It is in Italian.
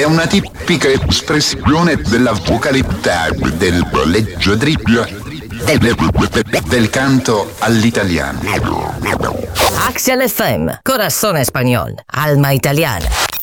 una tipica espressione della vocalità, del leggiadrillo, del canto all'italiano. Axial FM, Corazón Español, alma italiana.